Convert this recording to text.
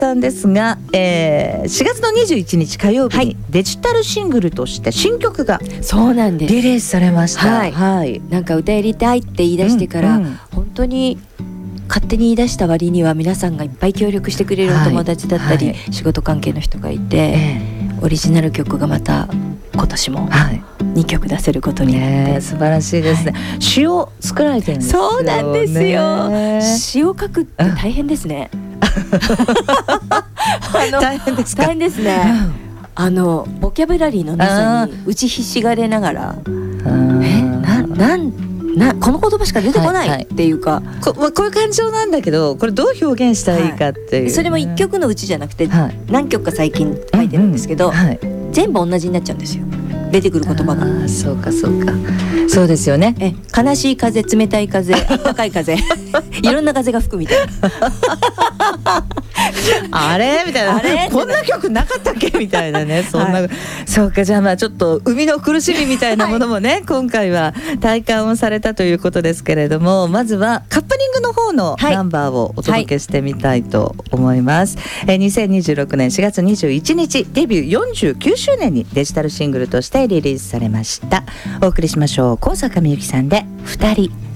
たんですが、4月の21日火曜日にデジタルシングルとして新曲がそうなんです、 リリースされました。 はいはい、なんか歌やりたいって言い出してから、本当に勝手に言い出した割には皆さんがいっぱい協力してくれるお友達だったり、仕事関係の人がいて、オリジナル曲がまた今年も2曲出せることになって、 素晴らしいですね。詩を作られてるんですよね。 そうなんですよ。詩を書くって大変ですね。 大変ですか？ 大変ですね。ボキャブラリーのなさに打ちひしがれながら、この言葉しか出てこないっていうか、 こういう感情なんだけど、これどう表現したらいいかっていう、 それも一曲のうちじゃなくて何曲か最近書いてるんですけど、全部同じになっちゃうんですよ、出てくる言葉が。 そうかそうか、そうですよね。 悲しい風、冷たい風、暖かい風いろんな風が吹くみたいなあれみたいな、こんな曲なかったっけみたいなね。そんな、そうか。じゃあちょっと生みの苦しみみたいなものもね、今回は体感をされたということですけれども、まずはカップリングの方のナンバーをお届けしてみたいと思います。2026年4月21日デビュー49周年にデジタルシングルとしてリリースされました。お送りしましょう。高坂みゆきさんで2人。